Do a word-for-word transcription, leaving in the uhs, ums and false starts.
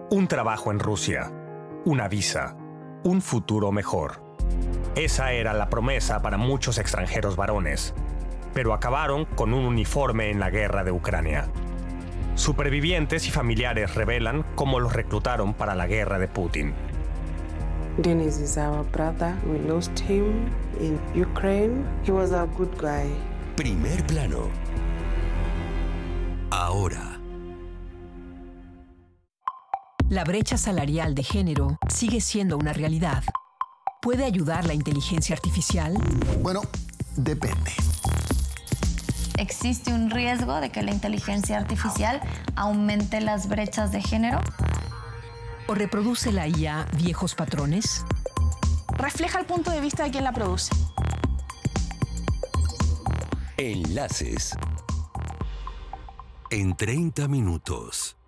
Un trabajo en Rusia, una visa, un futuro mejor. Esa era la promesa para muchos extranjeros varones, pero acabaron con un uniforme en la guerra de Ucrania. Supervivientes y familiares revelan cómo los reclutaron para la guerra de Putin. Denis is our brother. We lost him in Ukraine. He was a good guy. Primer plano. Ahora. La brecha salarial de género sigue siendo una realidad. ¿Puede ayudar la inteligencia artificial? Bueno, depende. ¿Existe un riesgo de que la inteligencia artificial aumente las brechas de género? ¿O reproduce la I A viejos patrones? Refleja el punto de vista de quien la produce. Enlaces. En treinta minutos.